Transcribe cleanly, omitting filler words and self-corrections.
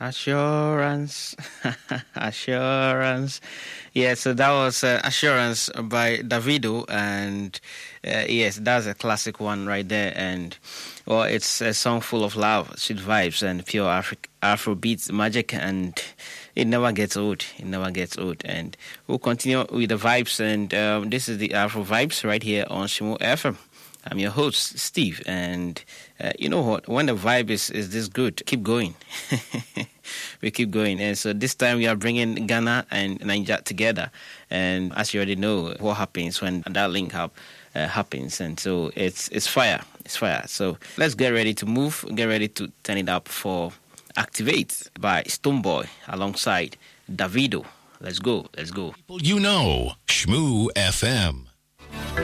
Assurance, assurance. Yeah, so that was Assurance by Davido, and yes, that's a classic one right there. And well, it's a song full of love, sweet vibes, and pure Afrobeats magic, and it never gets old. It never gets old. And we'll continue with the vibes, and this is the Afro Vibes right here on Shimo FM. I'm your host, Steve, and you know what? When the vibe is this good, keep going. We keep going. And so this time we are bringing Ghana and Nigeria together. And as you already know, what happens when that link up happens. And so it's fire. It's fire. So let's get ready to move, get ready to turn it up for Activate by Stonebwoy alongside Davido. Let's go. Let's go. You know, Shmoo FM.